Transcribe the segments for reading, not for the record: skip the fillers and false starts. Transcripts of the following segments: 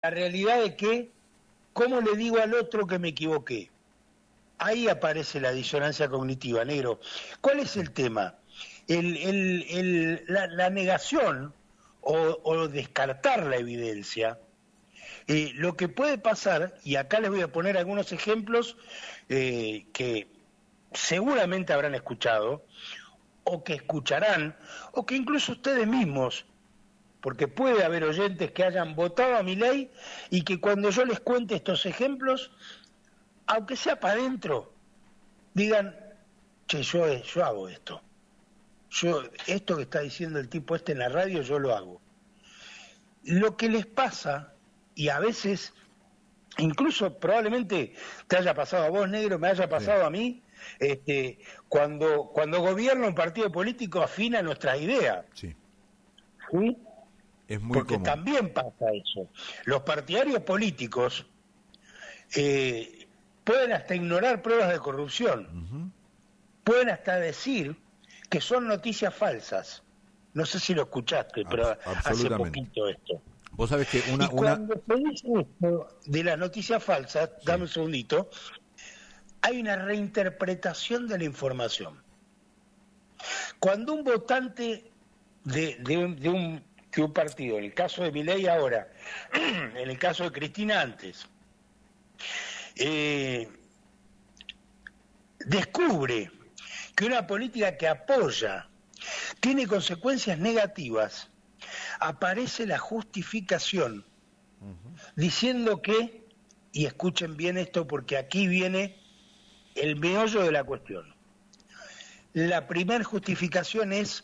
la realidad de que, ¿cómo le digo al otro que me equivoqué? Ahí aparece la disonancia cognitiva, negro. ¿Cuál es el tema? La negación o descartar la evidencia. Lo que puede pasar, y acá les voy a poner algunos ejemplos que seguramente habrán escuchado, o que escucharán, o que incluso ustedes mismos, porque puede haber oyentes que hayan votado a Milei y que cuando yo les cuente estos ejemplos, aunque sea para adentro, digan, che, yo hago esto. Esto que está diciendo el tipo este en la radio, yo lo hago. Lo que les pasa, y a veces, incluso probablemente te haya pasado a vos, negro, me haya pasado a mí, cuando gobierna un partido político afina nuestras ideas. Sí. ¿Sí? Es muy Porque común. también pasa eso. Los partidarios políticos pueden hasta ignorar pruebas de corrupción, pueden hasta decir que son noticias falsas. No sé si lo escuchaste, pero hace poquito esto. Vos sabés que y cuando se dice esto de las noticias falsas, sí, dame un segundito, hay una reinterpretación de la información. Cuando un votante de un partido, en el caso de Milei ahora, en el caso de Cristina antes, descubre que una política que apoya tiene consecuencias negativas, aparece la justificación diciendo que, y escuchen bien esto porque aquí viene el meollo de la cuestión, la primera justificación es: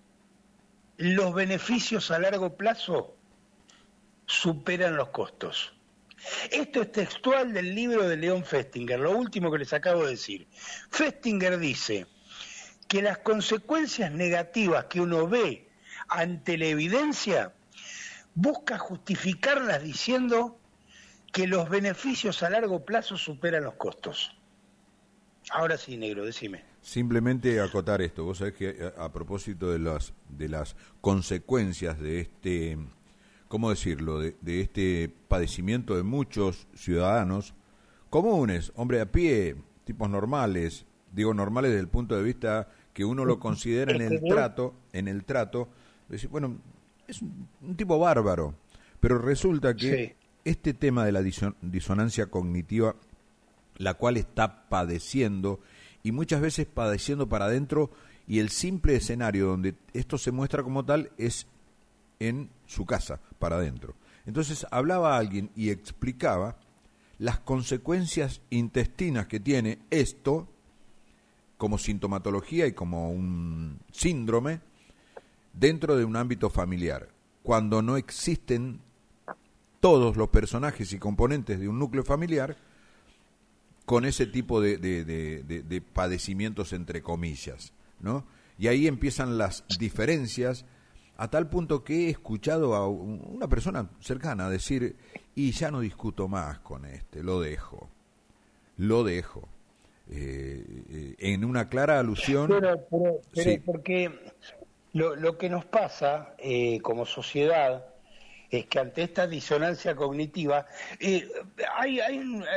los beneficios a largo plazo superan los costos. Esto es textual del libro de Leon Festinger, lo último que les acabo de decir. Festinger dice que las consecuencias negativas que uno ve ante la evidencia busca justificarlas diciendo que los beneficios a largo plazo superan los costos. Ahora sí, negro, decime. Simplemente acotar esto. Vos sabés que a propósito de las consecuencias de este, ¿cómo decirlo?, de este padecimiento de muchos ciudadanos comunes, hombre a pie, tipos normales, digo normales desde el punto de vista que uno lo considera en el trato, decir, bueno, es un tipo bárbaro, pero resulta que este tema de la disonancia cognitiva, la cual está padeciendo, y muchas veces padeciendo para adentro, y el simple escenario donde esto se muestra como tal es en su casa, para adentro. Entonces hablaba alguien y explicaba las consecuencias intestinas que tiene esto como sintomatología y como un síndrome dentro de un ámbito familiar, cuando no existen todos los personajes y componentes de un núcleo familiar con ese tipo de padecimientos entre comillas, ¿no? Y ahí empiezan las diferencias, a tal punto que he escuchado a una persona cercana decir, y ya no discuto más con lo dejo, en una clara alusión. Pero sí, porque lo que nos pasa como sociedad es que ante esta disonancia cognitiva hay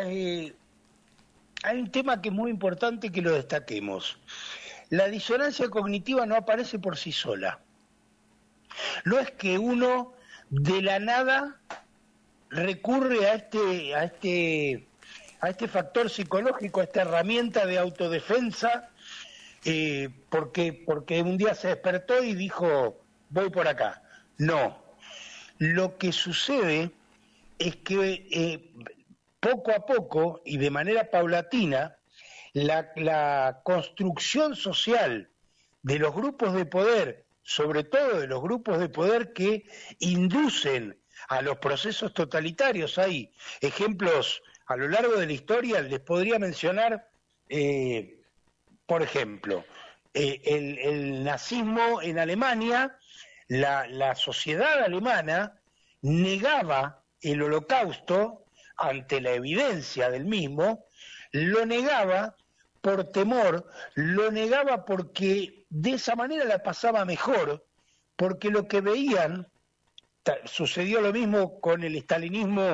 un tema que es muy importante que lo destaquemos. La disonancia cognitiva no aparece por sí sola. No es que uno de la nada recurre a este factor psicológico, a esta herramienta de autodefensa, porque un día se despertó y dijo, voy por acá. No. Lo que sucede es que poco a poco y de manera paulatina, la construcción social de los grupos de poder, sobre todo de los grupos de poder que inducen a los procesos totalitarios, hay ejemplos a lo largo de la historia, les podría mencionar, por ejemplo, el nazismo en Alemania, la sociedad alemana negaba el Holocausto ante la evidencia del mismo, lo negaba por temor, lo negaba porque de esa manera la pasaba mejor, porque lo que veían, sucedió lo mismo con el estalinismo